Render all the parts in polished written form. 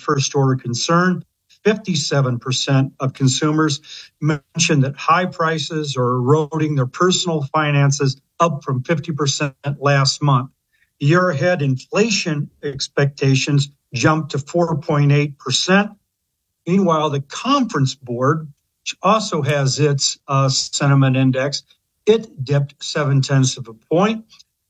first order concern. 57% of consumers mentioned that high prices are eroding their personal finances, up from 50% last month. Year ahead inflation expectations jumped to 4.8%. Meanwhile, the Conference Board, which also has its sentiment index, it dipped 0.7 of a point.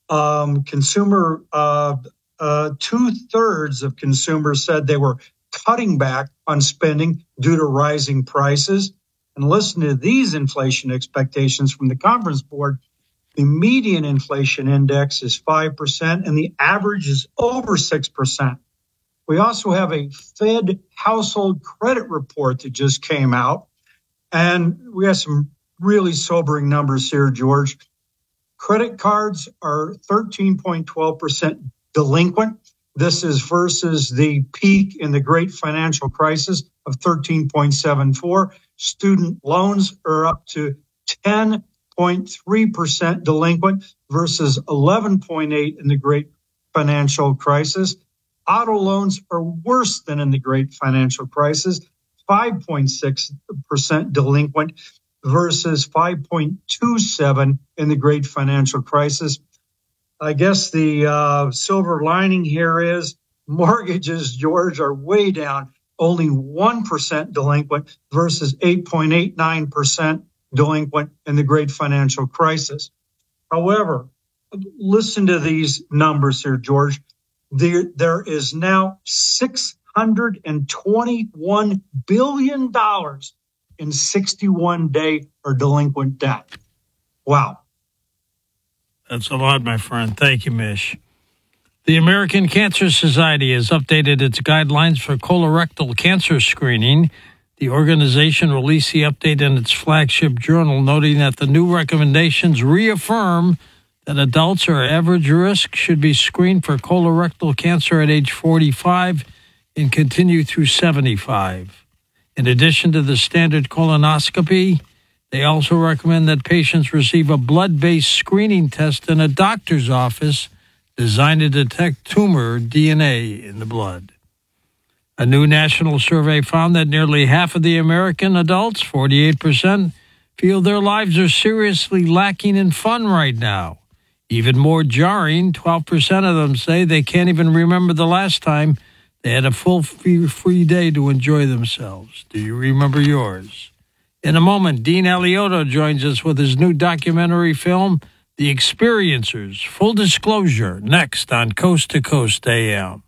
Two-thirds of consumers said they were cutting back on spending due to rising prices. And listen to these inflation expectations from the Conference Board. The median inflation index is 5%, and the average is over 6%. We also have a Fed household credit report that just came out, and we have some really sobering numbers here, George. Credit cards are 13.12% delinquent. This is versus the peak in the great financial crisis of 13.74. Student loans are up to 10.3% delinquent versus 11.8 in the great financial crisis. Auto loans are worse than in the great financial crisis, 5.6% delinquent versus 5.27 in the great financial crisis. I guess the silver lining here is mortgages, George, are way down, only 1% delinquent versus 8.89% delinquent in the great financial crisis. However, listen to these numbers here, George. There is now $621 billion in 61-day or delinquent debt. Wow. That's a lot, my friend. Thank you, Mish. The American Cancer Society has updated its guidelines for colorectal cancer screening. The organization released the update in its flagship journal, noting that the new recommendations reaffirm that adults or average risk should be screened for colorectal cancer at age 45 and continue through 75. In addition to the standard colonoscopy, they also recommend that patients receive a blood-based screening test in a doctor's office designed to detect tumor DNA in the blood. A new national survey found that nearly half of the American adults, 48%, feel their lives are seriously lacking in fun right now. Even more jarring, 12% of them say they can't even remember the last time they had a full free day to enjoy themselves. Do you remember yours? In a moment, Dean Alioto joins us with his new documentary film, The Experiencers. Full disclosure, next on Coast to Coast AM.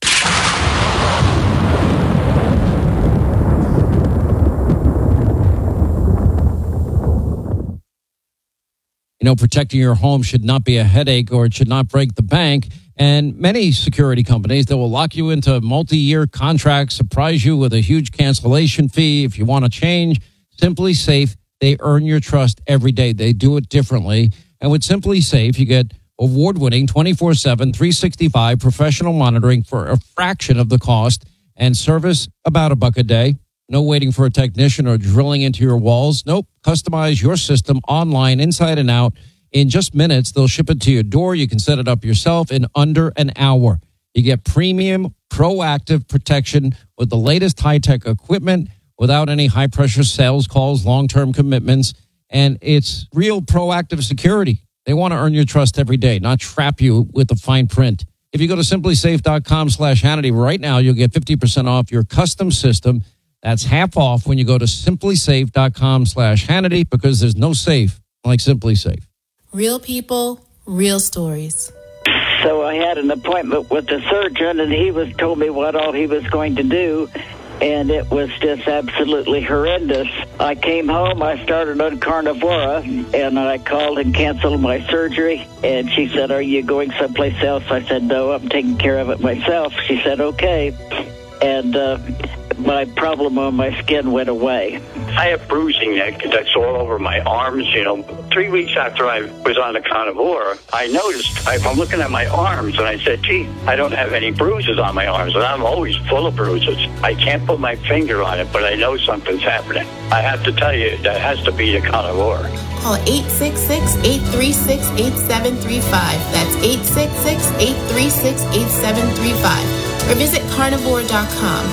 You know, protecting your home should not be a headache, or it should not break the bank. And many security companies that will lock you into multi-year contracts, surprise you with a huge cancellation fee if you want to change. Simply Safe, they earn your trust every day. They do it differently. And with Simply Safe, you get award-winning 24/7, 365 professional monitoring for a fraction of the cost and service about $1 a day. No waiting for a technician or drilling into your walls. Nope. Customize your system online, inside and out. In just minutes, they'll ship it to your door. You can set it up yourself in under an hour. You get premium, proactive protection with the latest high-tech equipment without any high-pressure sales calls, long-term commitments, and it's real proactive security. They want to earn your trust every day, not trap you with the fine print. If you go to simplysafe.com/Hannity right now, you'll get 50% off your custom system. That's half off when you go to simplysafe.com/Hannity, because there's no safe like Simply Safe. Real people, real stories. So I had an appointment with the surgeon, and he told me what all he was going to do, and it was just absolutely horrendous. I came home, I started on Carnivora, and I called and canceled my surgery, and she said, "Are you going someplace else?" I said, "No, I'm taking care of it myself." She said, "Okay." And my problem on my skin went away. I have bruising that's all over my arms. 3 weeks after I was on the Carnivora, I noticed, I'm looking at my arms, and I said, gee, I don't have any bruises on my arms, and I'm always full of bruises. I can't put my finger on it, but I know something's happening. I have to tell you, that has to be the Carnivora. Call 866-836-8735. That's 866-836-8735. Or visit carnivore.com.